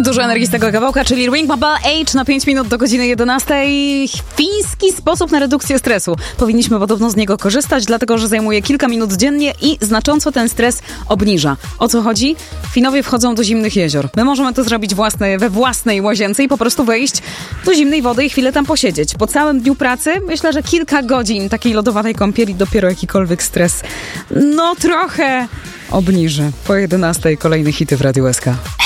Dużo energii z tego kawałka, czyli Ring My Bell Age na 5 minut do godziny 11. Fiński sposób na redukcję stresu. Powinniśmy podobno z niego korzystać, dlatego że zajmuje kilka minut dziennie i znacząco ten stres obniża. O co chodzi? Finowie wchodzą do zimnych jezior. My możemy to zrobić we własnej łazience i po prostu wejść do zimnej wody i chwilę tam posiedzieć. Po całym dniu pracy myślę, że kilka godzin takiej lodowatej kąpieli dopiero jakikolwiek stres trochę obniży. Po 11 kolejne hity w Radiu SK.